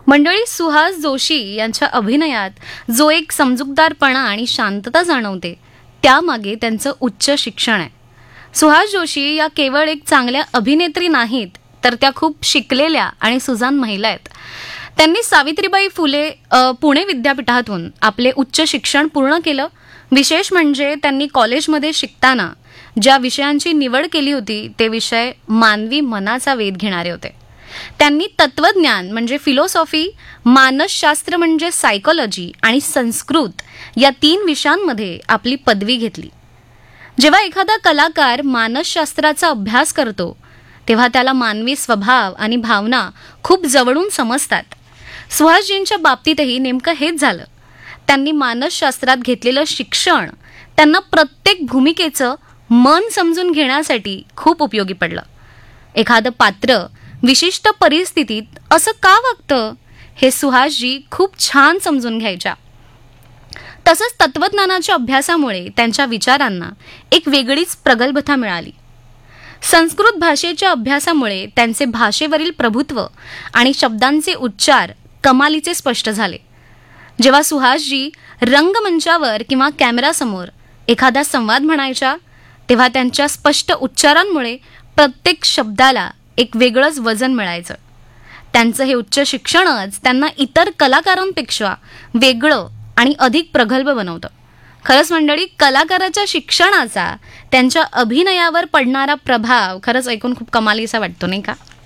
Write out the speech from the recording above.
मंडळी, सुहास जोशी यांच्या अभिनयात जो एक समजूतदारपणा आणि शांतता जाणवते त्यामागे त्यांचं उच्च शिक्षण आहे. सुहास जोशी या केवळ एक चांगल्या अभिनेत्री नाहीत, तर त्या खूप शिकलेल्या आणि सुजाण महिला आहेत. त्यांनी सावित्रीबाई फुले पुणे विद्यापीठातून आपले उच्च शिक्षण पूर्ण केलं. विशेष म्हणजे त्यांनी कॉलेजमध्ये शिकताना ज्या विषयांची निवड केली होती ते विषय मानवी मनाचा वेध घेणारे होते. त्यांनी तत्वज्ञान म्हणजे फिलॉसॉफी, मानसशास्त्र म्हणजे सायकोलॉजी आणि संस्कृत या 3 विषयांमध्ये आपली पदवी घेतली. जेव्हा एखादा कलाकार मानसशास्त्राचा अभ्यास करतो तेव्हा त्याला मानवी स्वभाव आणि भावना खूप जवळून समजतात. सुहासजींच्या बाबतीतही नेमकं हेच झालं. त्यांनी मानसशास्त्रात घेतलेलं शिक्षण त्यांना प्रत्येक भूमिकेचं मन समजून घेण्यासाठी खूप उपयोगी पडलं. एखादं पात्र विशिष्ट परिस्थितीत असं का वागतं हे सुहासजी खूप छान समजून घ्यायच्या. तसंच तत्वज्ञानाच्या अभ्यासामुळे त्यांच्या विचारांना एक वेगळीच प्रगल्भता मिळाली. संस्कृत भाषेच्या अभ्यासामुळे त्यांचे भाषेवरील प्रभुत्व आणि शब्दांचे उच्चार कमालीचे स्पष्ट झाले. जेव्हा सुहासजी रंगमंचावर किंवा कॅमेरासमोर एखादा संवाद म्हणायच्या तेव्हा त्यांच्या स्पष्ट उच्चारांमुळे प्रत्येक शब्दाला एक वेगळंच वजन मिळायचं. त्यांचं हे उच्च शिक्षणच त्यांना इतर कलाकारांपेक्षा वेगळं आणि अधिक प्रगल्भ बनवतं. खरंच मंडळी, कलाकाराच्या शिक्षणाचा त्यांच्या अभिनयावर पडणारा प्रभाव खरंच ऐकून खूप कमालीचा वाटतो, नाही का?